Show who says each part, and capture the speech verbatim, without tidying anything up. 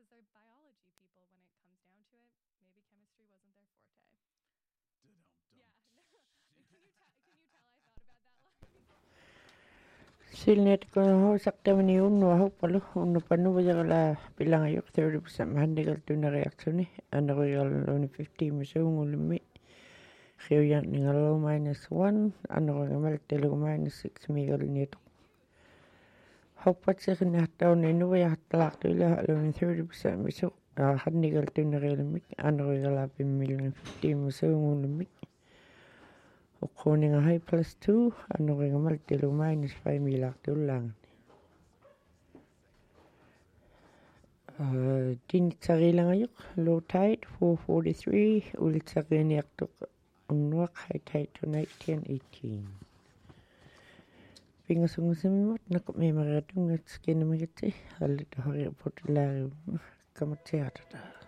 Speaker 1: because they're biology people. When it comes down to it, maybe chemistry wasn't their forte. Yeah. No. Can you ta- can you tell I thought about that line?
Speaker 2: Silnet ko ho saktamani unnu ahuppalu unnu pannuvajagala pilangayuk thirty percent mahandigal tuna reaksuni anarigal fifty misungulmi khiyan ningalo minus one anarigal telugu minus six migal nietu hoppatsikhni hattauni nuvaja hattalaqtuila aluni thirty percent misu handigal tuna realimik anarigal pimmilun fifty misungulmi uqquninga high plus two anorigamal telugu minus five milaqtuullaan Uh, tinitsariilangayuq low tide four forty-three ulitsariiniartuq unnuaq high tide tonight ten eighteen pingasungusimimut nakumiimariatungat skinamagitsi allit hori potulaarium kamatsiatata